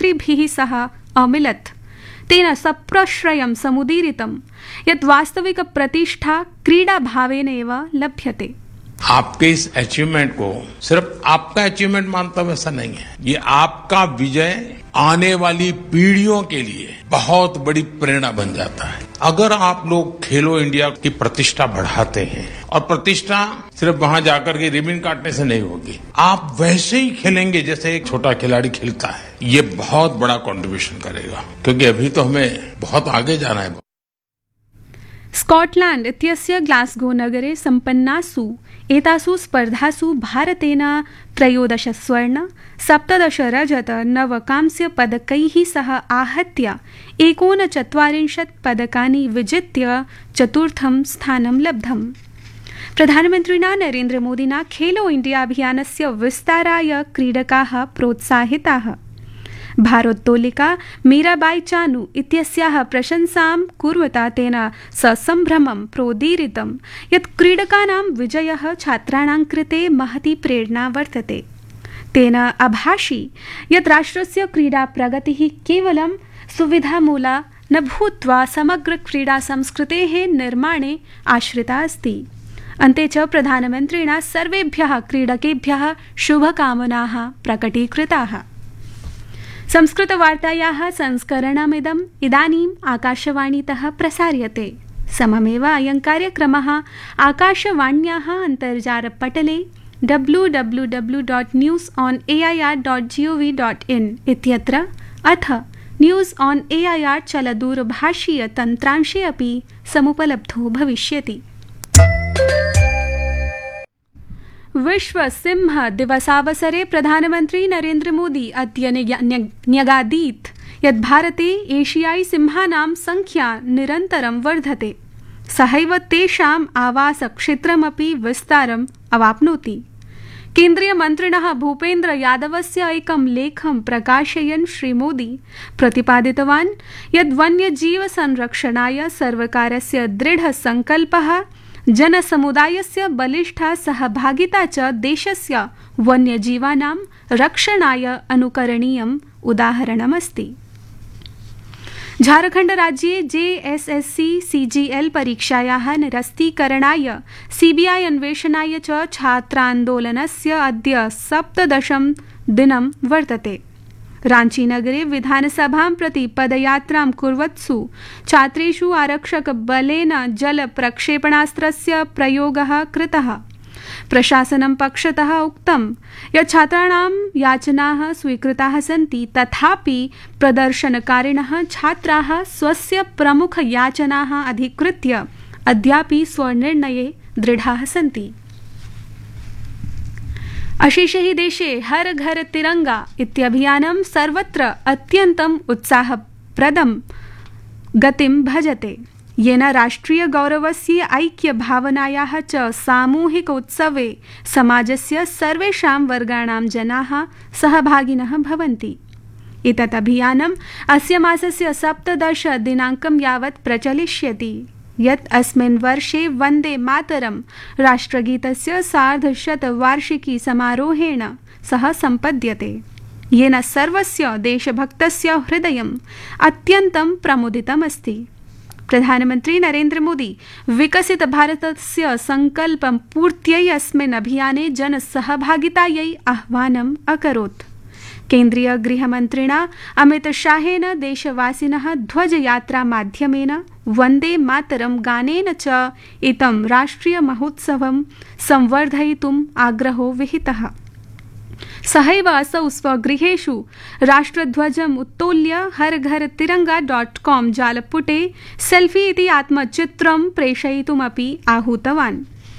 मन्त्रिभिः सह अमिलत्। तेन सप्रश्रयं समुदीरितं यत् वास्तविक प्रतिष्ठा क्रीडाभावेन एव लभ्यते। आपके इस अचीवमेंट को सिर्फ आपका अचीवमेंट मानता हूं ऐसा नहीं है, ये आपका विजय आने वाली पीढ़ियों के लिए बहुत बड़ी प्रेरणा बन जाता है। अगर आप लोग खेलो इंडिया की प्रतिष्ठा बढ़ाते हैं, और प्रतिष्ठा सिर्फ वहां जाकर के रिबन काटने से नहीं होगी, आप वैसे ही खेलेंगे जैसे एक छोटा खिलाड़ी खेलता है, ये बहुत बड़ा कंट्रीब्यूशन करेगा, क्योंकि अभी तो हमें बहुत आगे जाना है। स्कॉटलैंड इत्यस्य ग्लास्गो नगरे सम्पन्नासु एतासु स्पर्धासु भारतेन 13 स्वर्ण 17 रजत 9 कांस्य पदकैः सह आहत्य 39 पदकानि विजित्य चतुर्थं स्थानं लब्धम्। प्रधानमन्त्रिणा नरेन्द्रमोदिना खेलो इंडिया अभियानस्य विस्ताराय क्रीडकाः प्रोत्साहिताः। भारोत्तोलिका मीराबाई चानू इत्यस्याः प्रशंसां कुर्वता तेन ससम्भ्रमं प्रोदीरितं यत् क्रीडकानां विजयः छात्राणां कृते महती प्रेरणा वर्तते। तेन अभाषि यत् राष्ट्रस्य क्रीडा प्रगतिः केवलं सुविधामूला न भूत्वा समग्र क्रीडा संस्कृतेः निर्माणे आश्रिता अस्ति। अन्ते च प्रधानमन्त्रिणा सर्वेभ्यः क्रीडकेभ्यः शुभकामनाः प्रकटीकृताः। संस्कृतवार्तायाः संस्करणमिदम् इदानीम् आकाशवाणीतः प्रसार्यते। सममेव अयं कार्यक्रमः आकाशवाण्याः अन्तर्जालपटले www.newsonair.gov.in इत्यत्र अथ न्यूज़ ऑन एआईआर चलदूरभाषीय तन्त्रांशे अपि समुपलब्धो भविष्यति। विश्व सिंह दिवसावसरे प्रधानमन्त्री नरेन्द्र मोदी अद्य न्यगादीत् यत् भारते एशियाई सिंहानां संख्या निरन्तरं वर्धते, सहैव तेषाम् आवासक्षेत्रमपि विस्तारम् अवाप्नोति। केन्द्रीयमन्त्रिणः भूपेन्द्र यादवस्य एकं लेखं प्रकाशयन् श्रीमोदी प्रतिपादितवान् यत् वन्यजीव संरक्षणाय सर्वकारस्य दृढसंकल्पः, जनसमुदायस्य बलिष्ठा सहभागिता च देशस्य वन्यजीवानां रक्षणाय अनुकरणीयम् उदाहरणमस्ति। झारखण्डराज्ये JSSC CGL परीक्षायाः निरस्तीकरणाय CBI अन्वेषणाय च छात्रान्दोलनस्य अद्य 17 दिनं वर्तते। रांचीनगरे विधानसभां प्रति पदयात्रां कुर्वत्सु छात्रेषु आरक्षकबलेन जलप्रक्षेपणास्त्रस्य प्रयोगः कृतः। प्रशासनं पक्षतः उक्तं यत् छात्राणां याचनाः स्वीकृताः सन्ति, तथापि प्रदर्शनकारिणः छात्राः स्वस्य प्रमुखयाचनाः अधिकृत्य अद्यापि स्वनिर्णये दृढाः सन्ति। अशेषे हि देशे हर घर तिरंगा इत्यभियानं सर्वत्र अत्यन्तम् उत्साहप्रदं गतिं भजते, येन राष्ट्रिय गौरवस्य ऐक्यभावनायाः च सामूहिक उत्सवे समाजस्य सर्वेषां वर्गाणां जनाः सहभागिनः भवन्ति। एतत् अभियानम् अस्य मासस्य 17 दिनाङ्कं यावत् प्रचलिष्यति, यत् अस्मिन् वर्षे वन्दे मातरं राष्ट्रगीतस्य 150 वार्षिकी समारोहेण सह सम्पद्यते, येन सर्वस्य देशभक्तस्य हृदयम् अत्यन्तं प्रमुदितमस्ति। प्रधानमन्त्री नरेन्द्र मोदी विकसित भारतस्य संकल्पं पूर्त्यै अस्मिन् अभियाने जनसहभागितायै आह्वानम् अकरोत्। केन्द्रीय गृहमन्त्रिणा अमितशाहेन देशवासिनः ध्वजयात्रा माध्यमेन वन्दे मातरं गानेन च इतं राष्ट्रिय महोत्सवं संवर्धयितुम् आग्रहो विहितः। सहैव असौ स्वगृहेषु राष्ट्रध्वजम् उत्तोल्य हरघरतिरंगा.com जालपुटे सेल्फी इति आत्मचित्रं प्रेषयितुमपि आहूतवान्।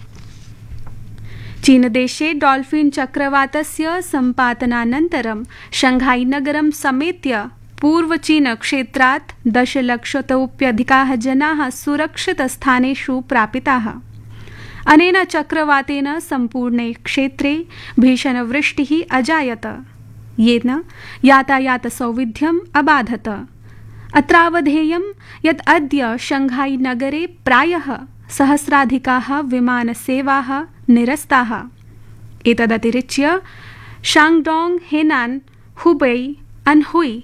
चीनदेशे डॉल्फिन चक्रवातस्य सम्पातनानन्तरं शंघाई नगरं समेत्य पूर्वचीनक्षेत्रात् 10 लक्षतोऽप्यधिकाः जनाः सुरक्षितस्थानेषु प्रापिताः। अनेन चक्रवातेन सम्पूर्णे क्षेत्रे भीषणवृष्टिः अजायत, येन यातायातसौविध्यम् अबाधत। अत्रावधेयं यत् अद्य शंघाई नगरे प्रायः सहस्राधिकाः विमानसेवाः निरस्ताः। एतदतिरिच्य शांगडोंग, हेनान, हुबेई, अनहुई